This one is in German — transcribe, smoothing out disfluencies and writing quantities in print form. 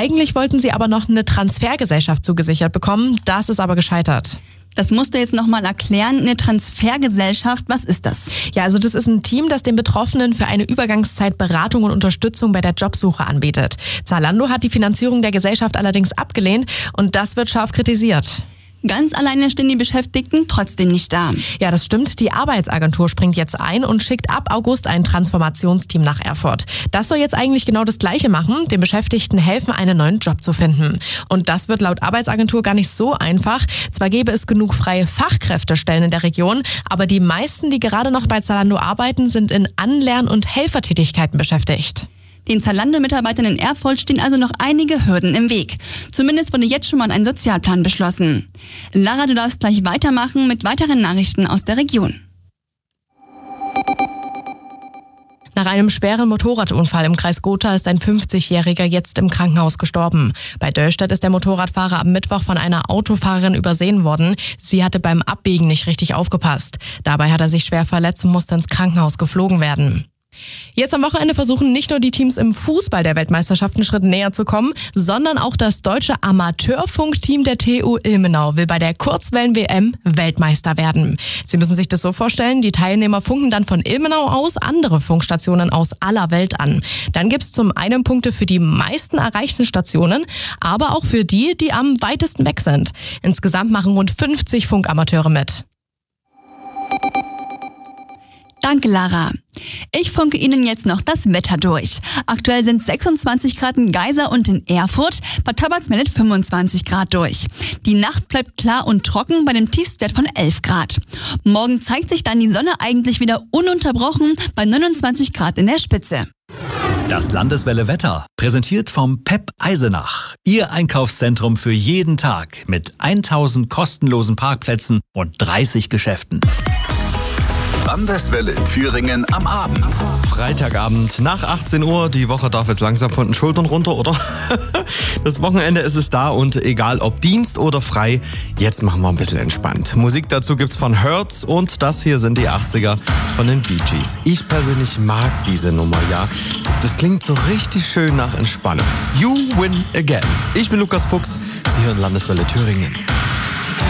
Eigentlich wollten sie aber noch eine Transfergesellschaft zugesichert bekommen. Das ist aber gescheitert. Das musst du jetzt nochmal erklären. Eine Transfergesellschaft, was ist das? Ja, also das ist ein Team, das den Betroffenen für eine Übergangszeit Beratung und Unterstützung bei der Jobsuche anbietet. Zalando hat die Finanzierung der Gesellschaft allerdings abgelehnt und das wird scharf kritisiert. Ganz alleine stehen die Beschäftigten trotzdem nicht da. Ja, das stimmt. Die Arbeitsagentur springt jetzt ein und schickt ab August ein Transformationsteam nach Erfurt. Das soll jetzt eigentlich genau das Gleiche machen, den Beschäftigten helfen, einen neuen Job zu finden. Und das wird laut Arbeitsagentur gar nicht so einfach. Zwar gäbe es genug freie Fachkräftestellen in der Region, aber die meisten, die gerade noch bei Zalando arbeiten, sind in Anlern- und Helfertätigkeiten beschäftigt. Den Zalando-Mitarbeitern in Erfurt stehen also noch einige Hürden im Weg. Zumindest wurde jetzt schon mal ein Sozialplan beschlossen. Lara, du darfst gleich weitermachen mit weiteren Nachrichten aus der Region. Nach einem schweren Motorradunfall im Kreis Gotha ist ein 50-Jähriger jetzt im Krankenhaus gestorben. Bei Döllstedt ist der Motorradfahrer am Mittwoch von einer Autofahrerin übersehen worden. Sie hatte beim Abbiegen nicht richtig aufgepasst. Dabei hat er sich schwer verletzt und musste ins Krankenhaus geflogen werden. Jetzt am Wochenende versuchen nicht nur die Teams im Fußball der Weltmeisterschaft einen Schritt näher zu kommen, sondern auch das deutsche Amateurfunkteam der TU Ilmenau will bei der Kurzwellen-WM Weltmeister werden. Sie müssen sich das so vorstellen, die Teilnehmer funken dann von Ilmenau aus andere Funkstationen aus aller Welt an. Dann gibt's zum einen Punkte für die meisten erreichten Stationen, aber auch für die, die am weitesten weg sind. Insgesamt machen rund 50 Funkamateure mit. Danke, Lara. Ich funke Ihnen jetzt noch das Wetter durch. Aktuell sind 26 Grad in Geisa und in Erfurt. Bad Tauberz meldet 25 Grad durch. Die Nacht bleibt klar und trocken bei dem Tiefstwert von 11 Grad. Morgen zeigt sich dann die Sonne eigentlich wieder ununterbrochen bei 29 Grad in der Spitze. Das Landeswelle Wetter, präsentiert vom PEP Eisenach. Ihr Einkaufszentrum für jeden Tag mit 1000 kostenlosen Parkplätzen und 30 Geschäften. Landeswelle Thüringen am Abend. Freitagabend nach 18 Uhr. Die Woche darf jetzt langsam von den Schultern runter, oder? Das Wochenende ist es da und egal ob Dienst oder frei, jetzt machen wir ein bisschen entspannt. Musik dazu gibt's von Hertz und das hier sind die 80er von den Bee Gees. Ich persönlich mag diese Nummer, ja. Das klingt so richtig schön nach Entspannung. You win again. Ich bin Lukas Fuchs. Sie hören Landeswelle Thüringen.